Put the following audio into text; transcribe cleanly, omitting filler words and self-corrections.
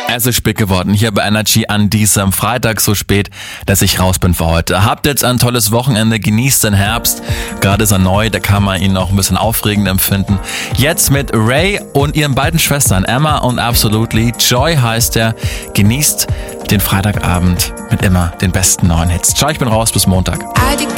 Es ist spät geworden hier bei Energy an diesem Freitag so spät, dass ich raus bin für heute. Habt jetzt ein tolles Wochenende, genießt den Herbst. Gerade ist er neu, da kann man ihn noch ein bisschen aufregend empfinden. Jetzt mit Ray und ihren beiden Schwestern Emma und Absolutely. Joy heißt er. Genießt den Freitagabend mit immer den besten neuen Hits. Ciao, ich bin raus, bis Montag.